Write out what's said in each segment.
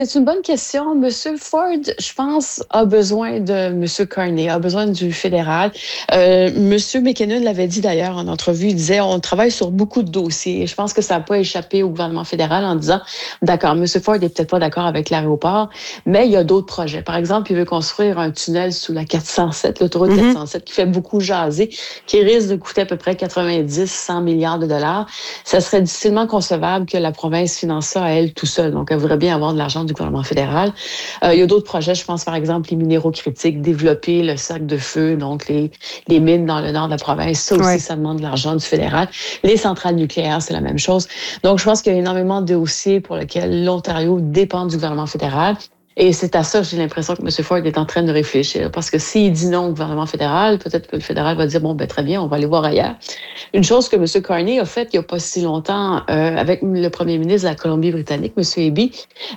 C'est une bonne question. Monsieur Ford, je pense, a besoin de Monsieur Carney, a besoin du fédéral. Monsieur McKinnon l'avait dit d'ailleurs en entrevue, il disait, on travaille sur beaucoup de dossiers. Et je pense que ça n'a pas échappé au gouvernement fédéral en disant, d'accord, Monsieur Ford n'est peut-être pas d'accord avec l'aéroport, mais il y a d'autres projets. Par exemple, il veut construire un tunnel sous la 407, l'autoroute 407, qui fait beaucoup jaser, qui risque de coûter à peu près 90-100 milliards de dollars. Ça serait difficilement concevable que la province finance ça à elle tout seule. Donc, elle voudrait bien avoir de l'argent du gouvernement fédéral. Il y a d'autres projets, je pense par exemple les minéraux critiques, développer le sac de feu, donc les mines dans le nord de la province. Ça aussi, ça demande de l'argent du fédéral. Les centrales nucléaires, c'est la même chose. Donc, je pense qu'il y a énormément de dossiers pour lesquels l'Ontario dépend du gouvernement fédéral. Et c'est à ça que j'ai l'impression que M. Ford est en train de réfléchir. Parce que s'il dit non au gouvernement fédéral, peut-être que le fédéral va dire, bon, ben très bien, on va aller voir ailleurs. Une chose que M. Carney a faite il n'y a pas si longtemps avec le premier ministre de la Colombie-Britannique, M. Eby,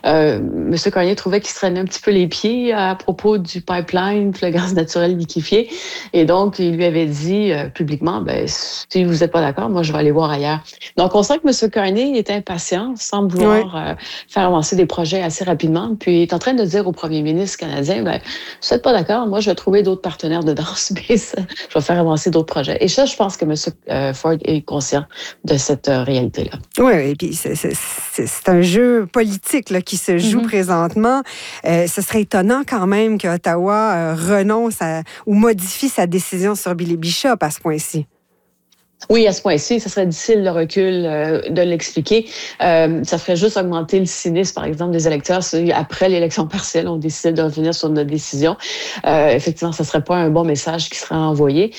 M. Carney trouvait qu'il se traînait un petit peu les pieds à propos du pipeline, le gaz naturel liquéfié. Et donc, il lui avait dit publiquement, ben si vous n'êtes pas d'accord, moi, je vais aller voir ailleurs. Donc, on sent que M. Carney est impatient, semble vouloir faire avancer des projets assez rapidement, puis il est en train de dire au premier ministre canadien, ben, si vous n'êtes pas d'accord, moi, je vais trouver d'autres partenaires de danse, mais je vais faire avancer d'autres projets. Et ça, je pense que M. Ford est conscient de cette réalité-là. Oui, et puis c'est un jeu politique là, qui se joue présentement. Ce serait étonnant quand même qu'Ottawa renonce ou modifie sa décision sur Billy Bishop à ce point-ci. Oui, à ce point-ci, ça serait difficile le recul de l'expliquer. Ça ferait juste augmenter le cynisme, par exemple, des électeurs. Après l'élection partielle, on décide de revenir sur notre décision. Effectivement, ça serait pas un bon message qui serait envoyé.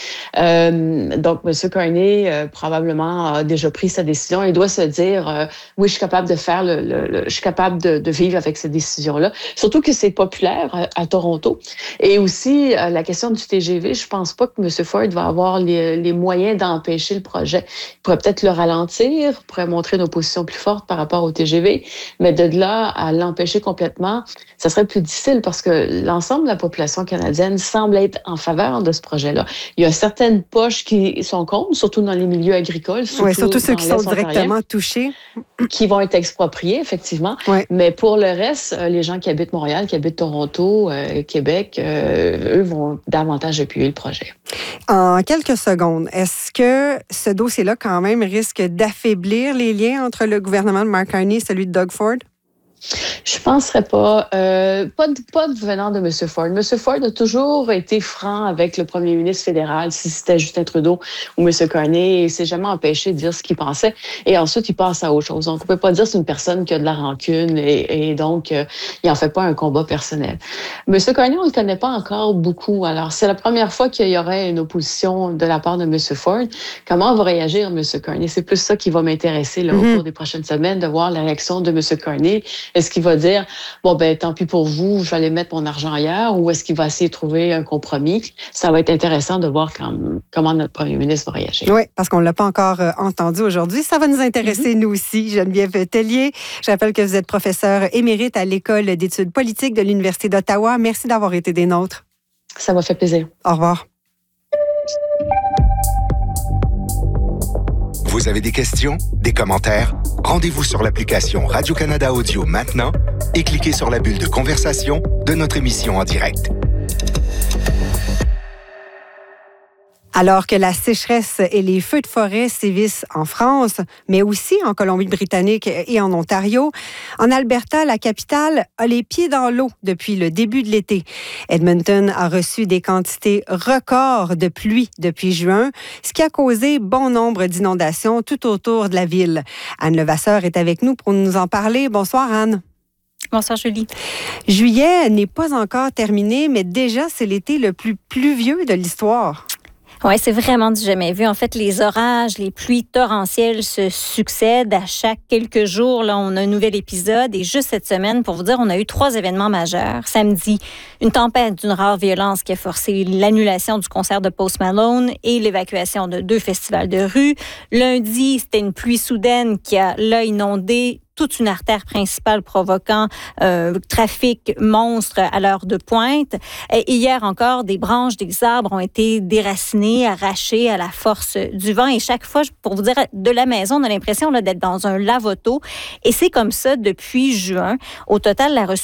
Donc, M. Carney, probablement, a déjà pris sa décision et doit se dire, oui, je suis capable de faire je suis capable de vivre avec cette décision-là. Surtout que c'est populaire à Toronto. Et aussi, la question du TGV, je pense pas que M. Ford va avoir les moyens d'empêcher le projet. Il pourrait peut-être le ralentir, pourrait montrer une opposition plus forte par rapport au TGV, mais de là à l'empêcher complètement, ça serait plus difficile parce que l'ensemble de la population canadienne semble être en faveur de ce projet-là. Il y a certaines poches qui sont contre, surtout dans les milieux agricoles. Surtout ceux qui sont directement touchés. Qui vont être expropriés, effectivement. Mais pour le reste, les gens qui habitent Montréal, qui habitent Toronto, Québec, eux vont davantage appuyer le projet. En quelques secondes, est-ce que ce dossier-là, quand même, risque d'affaiblir les liens entre le gouvernement de Mark Carney et celui de Doug Ford? Je penserais pas. Pas venant de M. Ford. M. Ford a toujours été franc avec le premier ministre fédéral, si c'était Justin Trudeau ou M. Carney, et il s'est jamais empêché de dire ce qu'il pensait. Et ensuite, il passe à autre chose. Donc, on peut pas dire que c'est une personne qui a de la rancune et donc, il en fait pas un combat personnel. M. Carney, on le connaît pas encore beaucoup. Alors, c'est la première fois qu'il y aurait une opposition de la part de M. Ford. Comment va réagir M. Carney? C'est plus ça qui va m'intéresser là, au cours des prochaines semaines, de voir la réaction de M. Carney. Est-ce qu'il va dire, bon, ben tant pis pour vous, je vais aller mettre mon argent ailleurs, ou est-ce qu'il va essayer de trouver un compromis? Ça va être intéressant de voir comment notre premier ministre va réagir. Oui, parce qu'on ne l'a pas encore entendu aujourd'hui. Ça va nous intéresser, nous aussi. Geneviève Tellier, je rappelle que vous êtes professeure émérite à l'École d'études politiques de l'Université d'Ottawa. Merci d'avoir été des nôtres. Ça m'a fait plaisir. Au revoir. Vous avez des questions, des commentaires? Rendez-vous sur l'application Radio-Canada Audio maintenant et cliquez sur la bulle de conversation de notre émission en direct. Alors que la sécheresse et les feux de forêt sévissent en France, mais aussi en Colombie-Britannique et en Ontario, en Alberta, la capitale a les pieds dans l'eau depuis le début de l'été. Edmonton a reçu des quantités records de pluie depuis juin, ce qui a causé bon nombre d'inondations tout autour de la ville. Anne Levasseur est avec nous pour nous en parler. Bonsoir, Anne. Bonsoir, Julie. Juillet n'est pas encore terminé, mais déjà, c'est l'été le plus pluvieux de l'histoire. Oui, c'est vraiment du jamais vu. En fait, les orages, les pluies torrentielles se succèdent à chaque quelques jours. Là, on a un nouvel épisode. Et juste cette semaine, pour vous dire, on a eu 3 événements majeurs. Samedi, une tempête d'une rare violence qui a forcé l'annulation du concert de Post Malone et l'évacuation de 2 festivals de rue. Lundi, c'était une pluie soudaine qui a là inondé toute une artère principale provoquant trafic monstre à l'heure de pointe. Et hier encore, des branches des arbres ont été déracinées, arrachées à la force du vent. Et chaque fois, pour vous dire, de la maison, on a l'impression là, d'être dans un lave-auto. Et c'est comme ça depuis juin. Au total, la